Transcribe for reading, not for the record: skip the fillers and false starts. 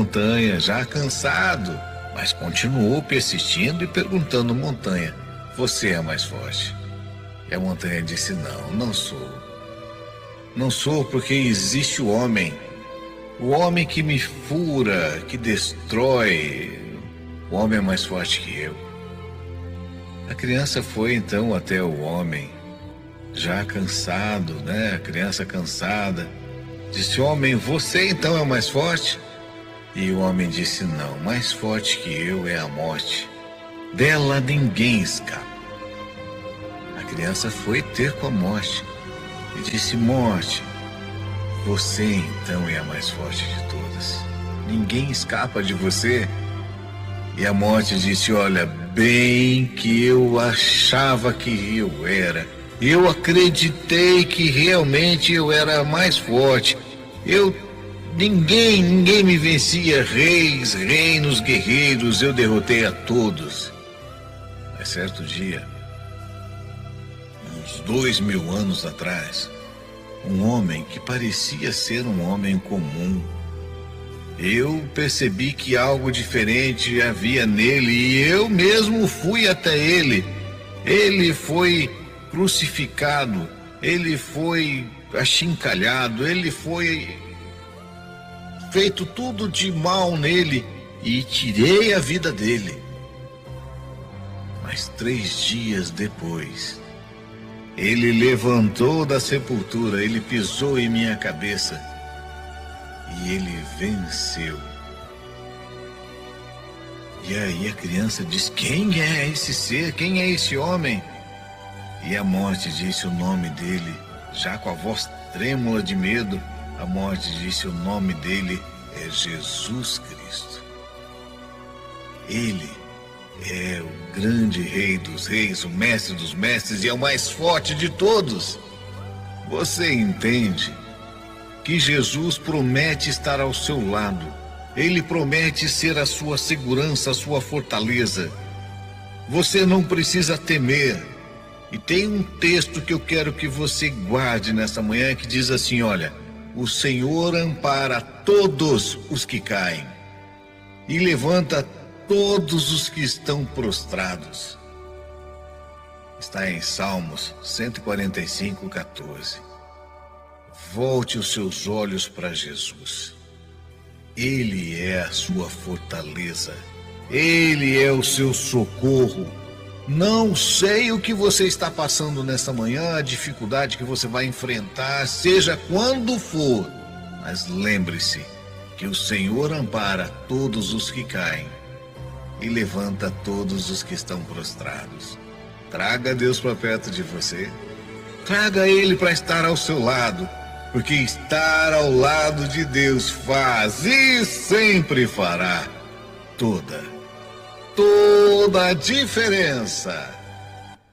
montanha, já cansado, mas continuou persistindo e perguntando à montanha: você é mais forte? E a montanha disse: não, não sou. Não sou, porque existe o homem que me fura, que destrói. O homem é mais forte que eu. A criança foi então até o homem, já cansado, né? A criança cansada. Disse: homem, você então é o mais forte? E o homem disse: não, mais forte que eu é a morte. Dela ninguém escapa. A criança foi ter com a morte e disse: morte, você então é a mais forte de todas. Ninguém escapa de você. E a morte disse: olha, bem que eu achava que eu era. Eu acreditei que realmente eu era mais forte. Ninguém me vencia. Reis, reinos, guerreiros, eu derrotei a todos. Mas certo dia, uns 2000 anos atrás, um homem que parecia ser um homem comum, eu percebi que algo diferente havia nele e eu mesmo fui até ele. Ele foi crucificado, ele foi achincalhado, ele foi feito tudo de mal nele e tirei a vida dele. Mas 3 dias depois, ele levantou da sepultura, ele pisou em minha cabeça e ele venceu. E aí a criança diz: quem é esse ser? Quem é esse homem? E a morte disse o nome dele, já com a voz trêmula de medo. A morte disse: o nome dele é Jesus Cristo. Ele é o grande rei dos reis, o mestre dos mestres e é o mais forte de todos. Você entende que Jesus promete estar ao seu lado. Ele promete ser a sua segurança, a sua fortaleza. Você não precisa temer. E tem um texto que eu quero que você guarde nessa manhã que diz assim: olha, o Senhor ampara todos os que caem e levanta todos os que estão prostrados. Está em Salmos 145, 14. Volte os seus olhos para Jesus. Ele é a sua fortaleza. Ele é o seu socorro. Não sei o que você está passando nesta manhã, a dificuldade que você vai enfrentar, seja quando for, mas lembre-se que o Senhor ampara todos os que caem e levanta todos os que estão prostrados. Traga Deus para perto de você. Traga Ele para estar ao seu lado, porque estar ao lado de Deus faz e sempre fará toda a diferença.